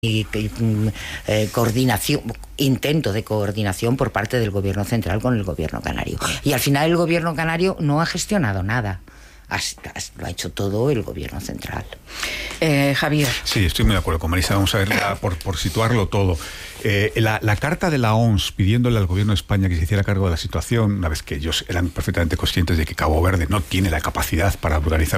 coordinación, intento de coordinación por parte del gobierno central con el gobierno canario. Y al final el gobierno canario no ha gestionado nada. Lo ha hecho todo el gobierno central. Javier. Sí, estoy muy de acuerdo con Marisa. Vamos a ver, por situarlo todo. La carta de la OMS pidiéndole al gobierno de España que se hiciera cargo de la situación, una vez que ellos eran perfectamente conscientes de que Cabo Verde no tiene la capacidad para organizar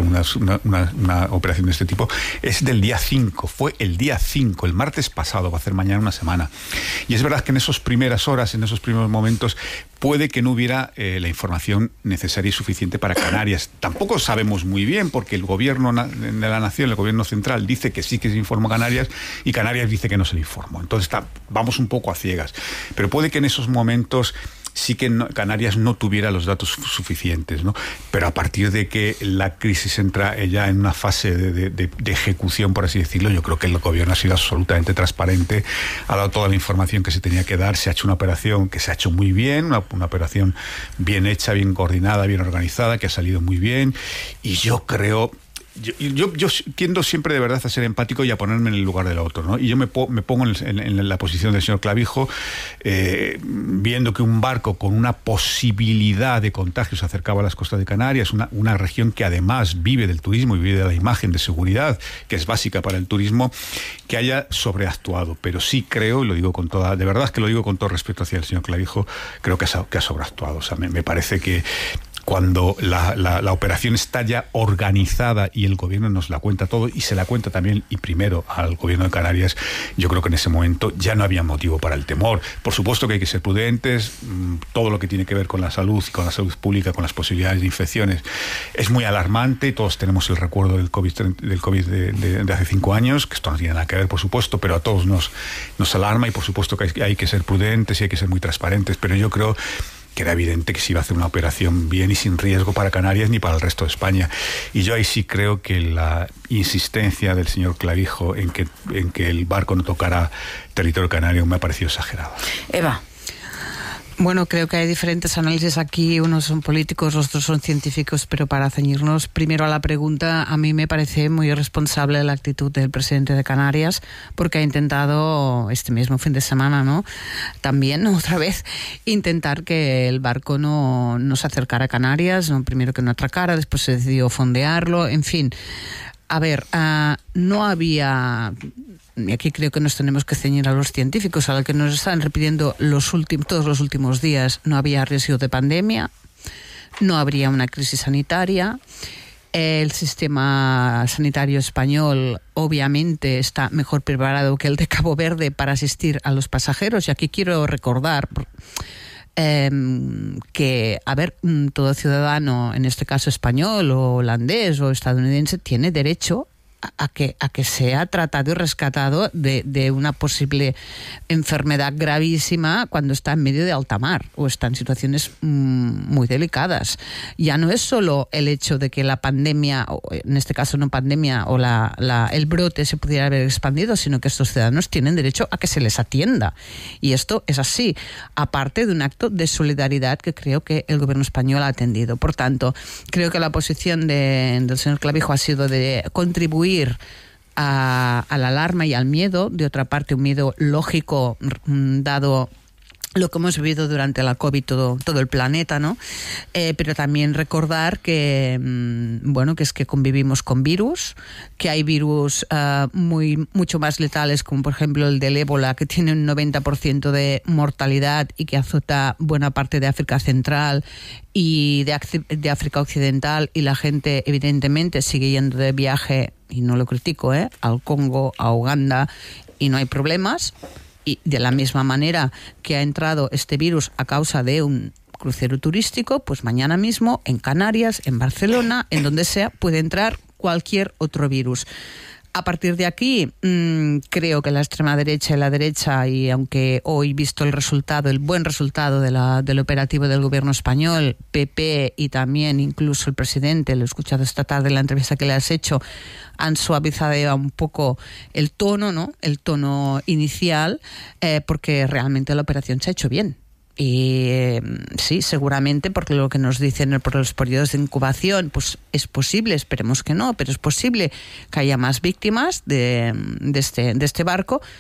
una operación de este tipo, es del día 5. Fue el día 5, el martes pasado, va a ser mañana una semana. Y es verdad que en esas primeras horas, en esos primeros momentos, puede que no hubiera la información necesaria y suficiente para Canarias. Tampoco sabemos muy bien, porque el gobierno de la nación, el gobierno central, dice que sí que se informó a Canarias y Canarias dice que no se le informó. Entonces vamos un poco a ciegas. Pero puede que en esos momentos sí que Canarias no tuviera los datos suficientes, ¿no? Pero a partir de que la crisis entra ya en una fase de ejecución, por así decirlo, yo creo que el gobierno ha sido absolutamente transparente, ha dado toda la información que se tenía que dar, se ha hecho una operación que se ha hecho muy bien, una operación bien hecha, bien coordinada, bien organizada, que ha salido muy bien, y yo creo... Yo tiendo siempre de verdad a ser empático y a ponerme en el lugar del otro, ¿no? Y yo me pongo en la posición del señor Clavijo, viendo que un barco con una posibilidad de contagio se acercaba a las costas de Canarias, una región que además vive del turismo y vive de la imagen de seguridad, que es básica para el turismo, que haya sobreactuado. Pero sí creo, y lo digo de verdad que lo digo con todo respeto hacia el señor Clavijo, creo que ha sobreactuado. O sea, me parece que cuando la operación está ya organizada y el gobierno nos la cuenta todo, y se la cuenta también y primero al gobierno de Canarias, yo creo que en ese momento ya no había motivo para el temor. Por supuesto que hay que ser prudentes, todo lo que tiene que ver con la salud y con la salud pública, con las posibilidades de infecciones, es muy alarmante. Todos tenemos el recuerdo del COVID de hace 5 años, que esto no tiene nada que ver, por supuesto, pero a todos nos alarma, y por supuesto que hay que ser prudentes y hay que ser muy transparentes, pero yo creo que era evidente que se iba a hacer una operación bien y sin riesgo para Canarias ni para el resto de España. Y yo ahí sí creo que la insistencia del señor Clavijo en que el barco no tocara territorio canario me ha parecido exagerada. Eva. Bueno, creo que hay diferentes análisis aquí, unos son políticos, otros son científicos, pero para ceñirnos primero a la pregunta, a mí me parece muy irresponsable la actitud del presidente de Canarias, porque ha intentado este mismo fin de semana, ¿no? También, otra vez, intentar que el barco no se acercara a Canarias, ¿no? Primero que no atracara, después se decidió fondearlo, en fin. A ver, no había... Y aquí creo que nos tenemos que ceñir a los científicos, a lo que nos están repitiendo todos los últimos días. No había riesgo de pandemia, no habría una crisis sanitaria. El sistema sanitario español obviamente está mejor preparado que el de Cabo Verde para asistir a los pasajeros. Y aquí quiero recordar que, a ver, todo ciudadano, en este caso español o holandés o estadounidense, tiene derecho a que sea tratado y rescatado de una posible enfermedad gravísima cuando está en medio de alta mar o está en situaciones muy delicadas. Ya no es solo el hecho de que la pandemia, o en este caso no pandemia, o el brote se pudiera haber expandido, sino que estos ciudadanos tienen derecho a que se les atienda. Y esto es así, aparte de un acto de solidaridad que creo que el gobierno español ha atendido. Por tanto, creo que la posición del señor Clavijo ha sido de contribuir a la alarma y al miedo, de otra parte un miedo lógico dado lo que hemos vivido durante la COVID todo el planeta, ¿no? Pero también recordar que que es que convivimos con virus, que hay virus mucho más letales, como por ejemplo el del ébola, que tiene un 90% de mortalidad y que azota buena parte de África Central y de África Occidental, y la gente evidentemente sigue yendo de viaje, y no lo critico, al Congo, a Uganda, y no hay problemas. Y de la misma manera que ha entrado este virus a causa de un crucero turístico, pues mañana mismo en Canarias, en Barcelona, en donde sea, puede entrar cualquier otro virus. A partir de aquí, creo que la extrema derecha y la derecha, y aunque hoy visto el buen resultado del operativo del gobierno español, PP y también incluso el presidente, lo he escuchado esta tarde en la entrevista que le has hecho, han suavizado un poco el tono, ¿no? El tono inicial, porque realmente la operación se ha hecho bien. Y sí, seguramente, porque lo que nos dicen por los periodos de incubación, pues es posible, esperemos que no, pero es posible que haya más víctimas de este barco,